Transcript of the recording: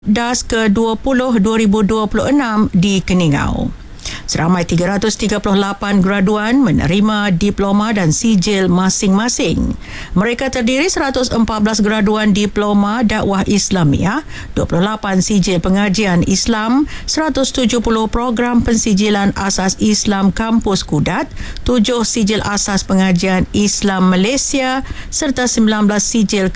DAS ke-20 2026 di Keningau. Seramai 338 graduan menerima diploma dan sijil masing-masing. Mereka terdiri 114 graduan diploma dakwah Islamiah, 28 sijil pengajian Islam, 170 program pensijilan asas Islam kampus Kudat, 7 sijil asas pengajian Islam Malaysia serta 19 sijil